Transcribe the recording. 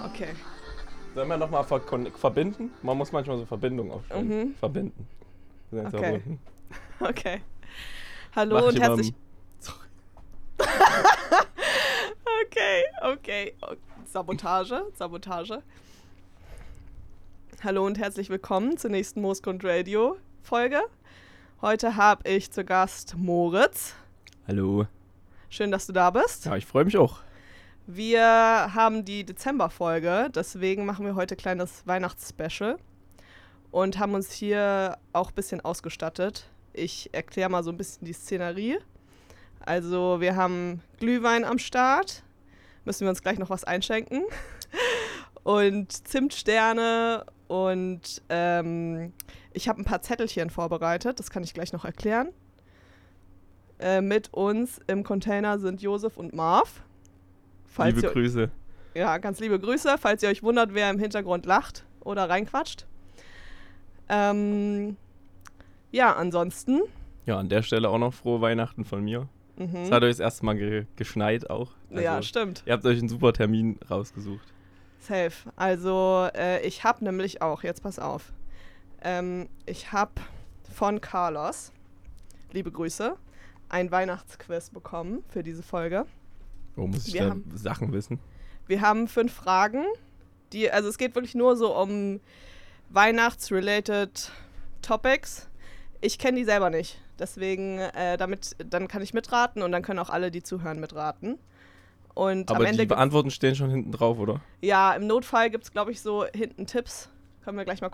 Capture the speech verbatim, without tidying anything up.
Okay. Sollen wir nochmal ver- verbinden? Man muss manchmal so Verbindungen aufstellen. Mhm. Verbinden. Wir sind jetzt Okay. verbunden. Okay. Hallo Mach ich und immer herzlich... im- Sorry. Okay, okay. O- Sabotage, Sabotage. Hallo und herzlich willkommen zur nächsten Moosgrund Radio Folge. Heute habe ich zu Gast Moritz. Hallo. Schön, dass du da bist. Ja, ich freue mich auch. Wir haben die Dezember-Folge, deswegen machen wir heute ein kleines Weihnachtsspecial und haben uns hier auch ein bisschen ausgestattet. Ich erkläre mal so ein bisschen die Szenerie. Also wir haben Glühwein am Start, müssen wir uns gleich noch was einschenken und Zimtsterne und ähm, ich habe ein paar Zettelchen vorbereitet, das kann ich gleich noch erklären. Äh, mit uns im Container sind Josef und Marv. Falls Liebe ihr, Grüße. Ja, ganz liebe Grüße, falls ihr euch wundert, wer im Hintergrund lacht oder reinquatscht. Ähm, ja, ansonsten. Ja, an der Stelle auch noch frohe Weihnachten von mir. Mhm. Es hat euch das erste Mal ge- geschneit auch. Also, ja, stimmt. Ihr habt euch einen super Termin rausgesucht. Safe. Also äh, ich habe nämlich auch, jetzt pass auf, ähm, ich habe von Carlos, liebe Grüße, ein Weihnachtsquiz bekommen für diese Folge. Wo muss ich Wir da haben- Sachen wissen? Wir haben fünf Fragen, die, also es geht wirklich nur so um Weihnachts-related Topics. Ich kenne die selber nicht, deswegen, äh, damit, dann kann ich mitraten und dann können auch alle, die zuhören, mitraten. Und Aber am Ende die gibt's- Antworten stehen schon hinten drauf, oder? ja, im Notfall gibt es, glaube ich, so hinten Tipps. Können wir gleich mal